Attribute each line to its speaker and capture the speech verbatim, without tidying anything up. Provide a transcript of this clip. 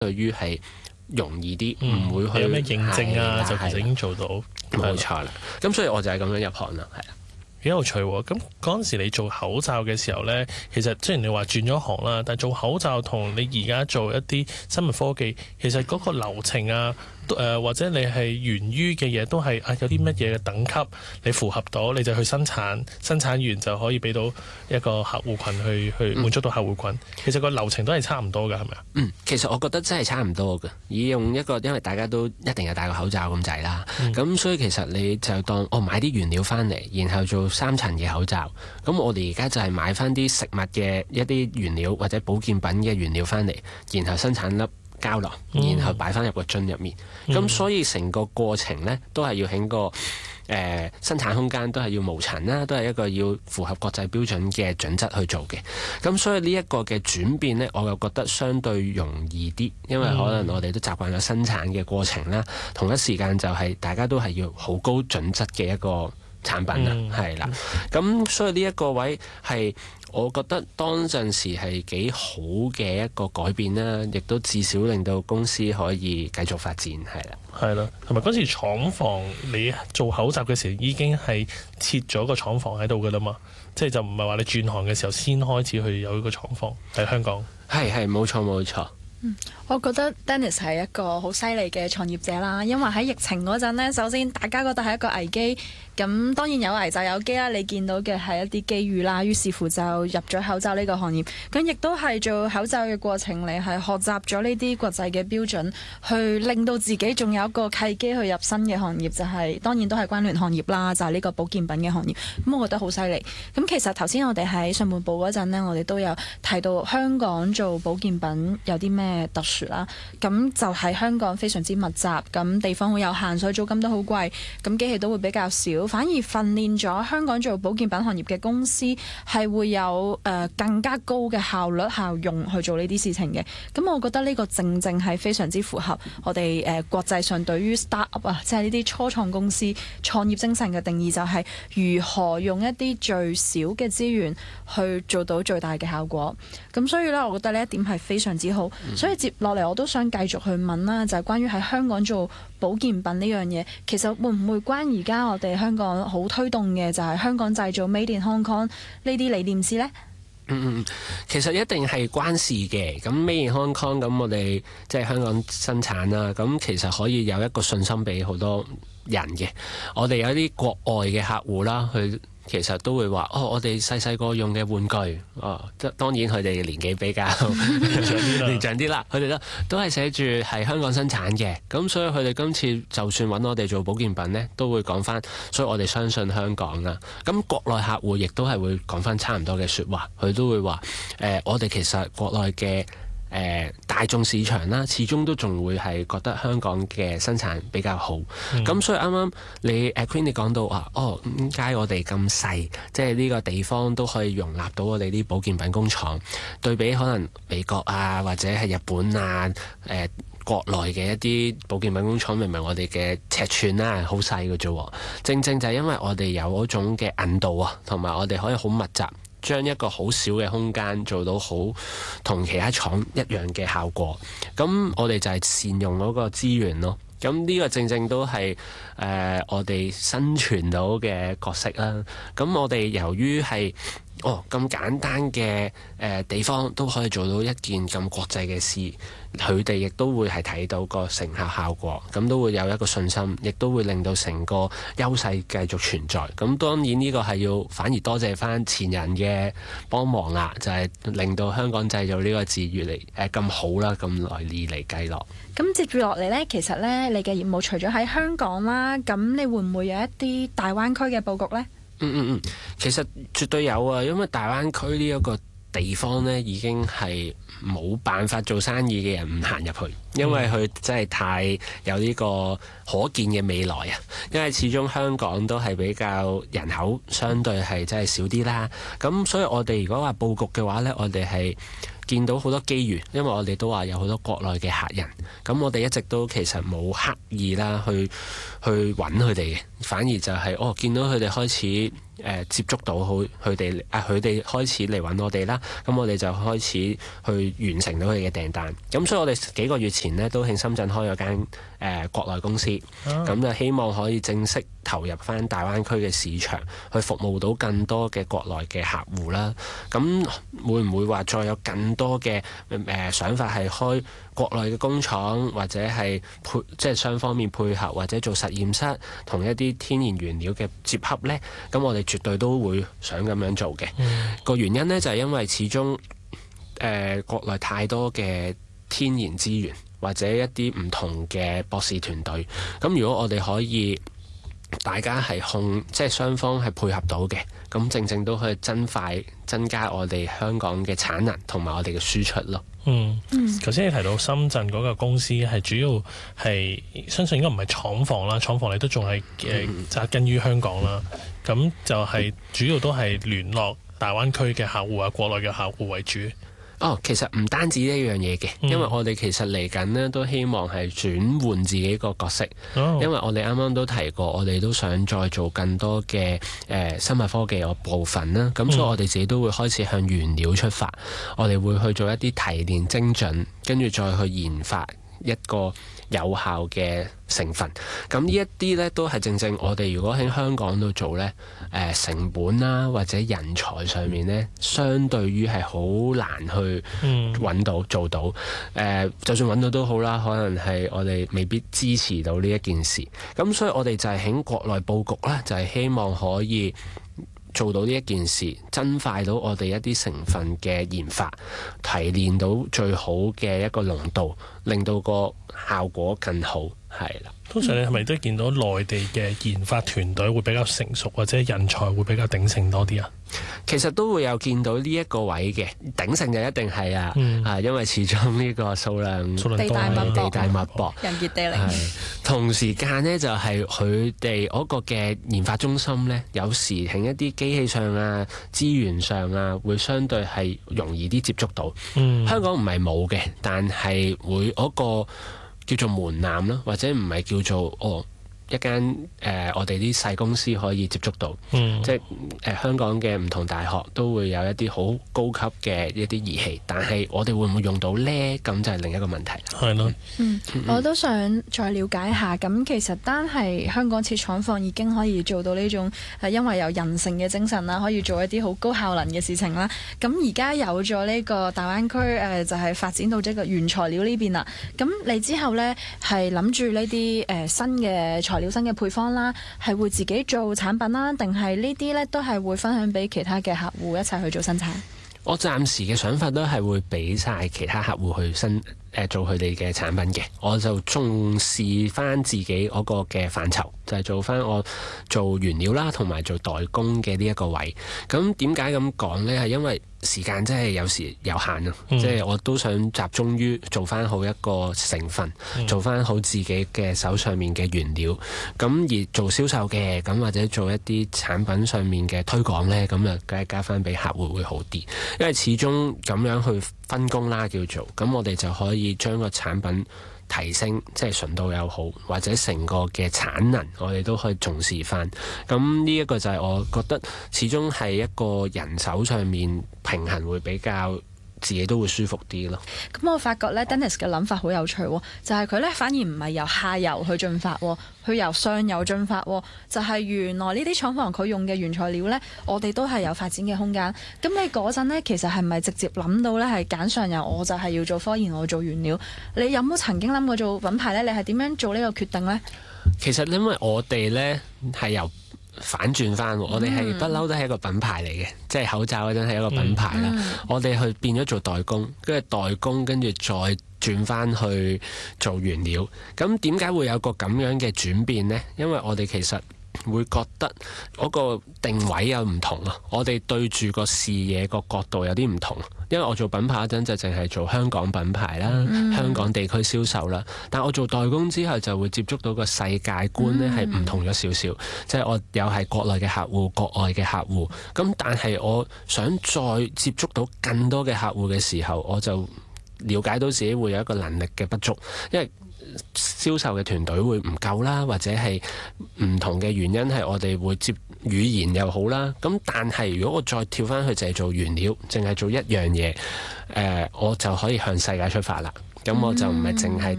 Speaker 1: 對於係容易啲，唔、
Speaker 2: 嗯、
Speaker 1: 會去
Speaker 2: 有咩認證啊，就其實已經做到。
Speaker 1: 冇錯啦。咁所以我就係咁樣入行啦，係啦。
Speaker 2: 幾有趣喎！咁嗰陣時你做口罩嘅時候呢，其實雖然你話轉咗行啦，但係做口罩同你而家做一啲生物科技，其實嗰個流程啊，誒、呃、或者你係源於嘅嘢都係啊有啲乜嘢嘅等級，你符合到你就去生產，生產完就可以俾到一個客戶群去去滿足到客戶群。嗯、其實個流程都係差唔多㗎，係咪啊？
Speaker 1: 嗯，其實我覺得真係差唔多嘅。以用一個因為大家都一定有戴個口罩咁滯啦，咁、嗯、所以其實你就當我買啲原料翻嚟，然後做三層嘅口罩。咁我哋而家就係買翻啲食物嘅一啲原料或者保健品嘅原料翻嚟，然後生產粒膠囊，然後擺翻入個樽入面。咁、嗯、所以成個過程呢，都係要喺個誒、呃、生產空間都係要無塵啦，都係一個要符合國際標準嘅準則去做嘅。咁所以呢一個嘅轉變呢，我又覺得相對容易啲，因為可能我哋都習慣咗生產嘅過程啦，同一時間就係大家都係要好高準則嘅一個產品啦，係啦、嗯，咁所以呢一個位係我覺得當陣時係幾好嘅一個改變啦，亦都至少令到公司可以繼續發展，係啦，
Speaker 2: 係啦，同埋嗰時廠房你做口罩嘅時候已經係設咗個廠房喺度噶啦嘛，即係就唔係話你轉行嘅時候先開始去有呢個廠房喺香港，
Speaker 1: 係係冇錯冇錯。
Speaker 3: 嗯，我覺得 Dennis 係一個好犀利嘅創業者啦，因為喺疫情嗰陣呢，首先大家覺得係一個危機，咁當然有危就有機啦。你見到嘅係一啲機遇啦，於是乎就入咗口罩呢個行業，咁亦都係做口罩嘅過程，你係學習咗呢啲國際嘅標準，去令到自己仲有一個契機去入新嘅行業，就係、是、當然都係關聯行業啦，就係、是、呢個保健品嘅行業。咁我覺得好犀利。咁其實頭先我哋喺上半部嗰陣呢，我哋都有提到香港做保健品有啲咩特殊啦，咁就係香港非常之密集，咁地方好有限，所以租金都好貴，咁機器都會比較少，反而訓練咗香港做保健品行業嘅公司係會有誒、呃、更加高嘅效率效用去做呢啲事情嘅。咁我覺得呢個正正係非常之符合我哋誒、呃、國際上對於 start-up 啊，即係呢啲初創公司創業精神嘅定義，就係如何用一啲最少嘅資源去做到最大嘅效果。咁所以呢，我覺得呢一點係非常之好。嗯、所以接落嚟我都想繼續去問啦，就係、是、關於喺香港做保健品呢樣嘢，其實會唔會關而家我哋香港好推動嘅就係香港製造 Made in Hong Kong 呢啲理念事呢？
Speaker 1: 嗯嗯，其實一定係關事嘅。咁 Made in Hong Kong，咁我哋即係香港生產啦，咁其實可以有一個信心俾好多人嘅。我哋有啲國外嘅客戶啦，去。其實都會話哦，我哋細細個用嘅玩具哦，即當然佢哋年紀比較年長啲啦，佢哋都都係寫住係香港生產嘅，咁所以佢哋今次就算揾我哋做保健品呢，都會講翻，所以我哋相信香港啦。咁國內客戶亦都係會講翻差唔多嘅説話，佢都會話誒、呃，我哋其實國內嘅。誒、呃、大眾市場啦，始終都仲會係覺得香港嘅生產比較好。咁、嗯、所以啱啱你 Queen 你講到話，哦，點解我哋咁細，即係呢個地方都可以容納到我哋啲保健品工廠，對比可能美國啊或者係日本啊誒、呃、國內嘅一啲保健品工廠，明明我哋嘅尺寸啦好細嘅啫，正正就係因為我哋有嗰種嘅韌度啊，同埋我哋可以好密集。將一個好少嘅空間做到好同其他廠一樣嘅效果，咁我哋就係善用嗰個資源咯。咁呢個正正都係誒、呃、我哋生存到嘅角色啦。咁我哋由於係哦咁簡單嘅誒、呃、地方都可以做到一件咁國際嘅事，佢哋亦都會係睇到個成效效果，咁都會有一個信心，亦都會令到成個優勢繼續存在。咁當然呢個係要反而多謝翻前人嘅幫忙啦，就係、是、令到香港製造呢個字越嚟誒咁好啦，咁耐以嚟計落。
Speaker 3: 咁接住落嚟呢，其實呢，你嘅業務除咗喺香港啦，咁你會唔會有一啲大灣區嘅佈局呢？
Speaker 1: 嗯嗯嗯，其實絕對有啊，因為大灣區呢一個地方呢，已經係冇辦法做生意嘅人唔行入去，因為佢真係太有呢個可見嘅未來啊！因為始終香港都係比較人口相對係真係少啲啦，咁所以我哋如果話佈局嘅話呢，我哋係見到好多機遇，因為我哋都話有好多國內嘅客人，咁我哋一直都其實冇刻意啦去去揾佢哋嘅，反而就係、是、哦見到佢哋開始誒、呃、接觸到好佢哋啊，佢哋開始嚟揾我哋啦，咁我哋就開始去完成到佢哋嘅訂單。咁所以我哋幾個月前呢，都喺深圳開咗間誒國內公司，咁、oh. 就希望可以正式投入翻大灣區嘅市場，去服務到更多嘅國內嘅客戶啦。咁會唔會話再有更多嘅誒、呃、想法係開國內嘅工廠，或者係配即係雙方面配合，或者做實驗室同一啲天然原料嘅接合呢？咁我哋絕對都會想咁樣做嘅。個、mm. 原因呢，就係、是、因為始終誒、呃、國內太多嘅天然資源，或者一啲唔同嘅博士團隊。咁如果我哋可以大家係控，即係雙方係配合到嘅，咁正正都可以增快增加我哋香港嘅產能同埋我哋嘅輸出咯。
Speaker 2: 嗯，頭先你提到深圳嗰個公司係主要係相信應該唔係廠房啦，廠房你都仲係誒紮根於香港啦，咁就係主要都係聯絡大灣區嘅客戶啊，國內嘅客戶為主。
Speaker 1: 哦，其實唔單止呢樣嘢嘅，因為我哋其實嚟緊呢都希望係轉換自己個角色，哦、因為我哋啱啱都提過，我哋都想再做更多嘅誒、呃、生物科技嘅部分啦。咁、嗯、所以我哋自己都會開始向原料出發，我哋會去做一啲提煉精準，跟住再去研發一個有效嘅成分。咁呢一啲呢，都係正正我哋如果喺香港度做呢，誒、呃、成本啦或者人才上面呢，相對於係好難去揾到、嗯、做到。誒、呃、就算揾到都好啦，可能係我哋未必支持到呢一件事。咁所以我哋就係喺國內佈局啦，就係、是、希望可以做到呢一件事，增快到我哋一啲成分嘅研發，提煉到最好嘅一個濃度，令到個效果更好，係啦。
Speaker 2: 通常你係咪都見到內地嘅研發團隊會比較成熟，或者人才會比較鼎盛多啲啊？
Speaker 1: 其實都會有見到呢一個位嘅鼎盛就一定係啊，嗯、啊，因為始終呢個數量
Speaker 3: 地大物博，
Speaker 1: 地大物博，
Speaker 3: 人傑地靈。
Speaker 1: 同時間呢，就係佢哋嗰個嘅研發中心呢，有時喺一啲機器上啊、資源上啊，會相對係容易啲接觸到。嗯、香港唔係冇嘅，但係會嗰個叫做門檻啦，或者唔係叫做哦一間誒、呃、我哋啲細公司可以接觸到，嗯、即係誒、呃、香港嘅唔同大學都會有一啲好高級嘅一啲儀器，但係我哋會唔會用到呢？咁就係另一個問題啦。係咯，
Speaker 3: 嗯，我都想再了解一下。咁其實單係香港設廠房已經可以做到呢種係因為有人性嘅精神啦，可以做一啲好高效能嘅事情啦。咁而家有咗呢個大灣區誒、呃，就係、是、發展到呢個原材料呢邊啦。咁你之後呢，係諗住呢啲誒新嘅材料新嘅配方啦，係會自己做產品啦，定係呢啲呢都係會分享俾其他嘅客戶一齊去做生產？
Speaker 1: 我暫時嘅想法都係會俾晒其他客戶去生誒、呃、做佢哋嘅產品嘅，我就重視翻自己嗰個嘅範疇，就係、是、做翻我做原料啦，同埋做代工嘅呢一個位。咁點解咁講呢？係因為時間真係有時有限啊，嗯、即係我都想集中於做翻好一個成分，嗯、做翻好自己嘅手上面嘅原料。咁而做銷售嘅，咁或者做一啲產品上面嘅推廣呢，咁啊梗係加翻俾客戶會好啲，因為始終咁樣去分工啦叫做，咁我哋就可以將個產品提升，即係純度又好，或者成個嘅產能，我哋都可以重視翻。咁呢一個就係我覺得始終係一個人手上面平衡會比較自己都會舒服啲咯。
Speaker 3: 咁我發覺咧 Dennis 嘅諗法好有趣，就係佢咧反而唔係由下游去進發，佢由上游進發，就係、是、原來呢啲廠房佢用嘅原材料咧，我哋都係有發展嘅空間。咁你嗰陣咧，其實係咪直接諗到咧係揀上游，我就係要做科研，我做原料？你有冇曾經諗過做品牌咧？你係點樣做呢個決定咧？
Speaker 1: 其實因為我哋咧係由反轉翻，我哋係不嬲都係一個品牌嚟嘅，嗯、即係口罩嗰陣係一個品牌啦。嗯、我哋去變咗做代工，跟住代工，跟住再轉翻去做原料。咁點解會有個咁樣嘅轉變呢？因為我哋其實會覺得嗰個定位有唔同啊，我哋對住個視野個角度有啲唔同。因為我做品牌嗰陣就淨係做香港品牌啦，嗯、香港地區銷售啦。但我做代工之後就會接觸到個世界觀呢係唔同咗少少。即係、嗯、我有係國內嘅客戶、國外嘅客戶。咁但係我想再接觸到更多嘅客戶嘅時候，我就了解到自己會有一個能力嘅不足，因為銷售嘅團隊會唔夠啦，或者係唔同嘅原因係我哋會接語言又好啦。咁但係如果我再跳翻去就係做原料，淨係做一樣嘢，誒、呃、我就可以向世界出發啦。咁我就唔係淨係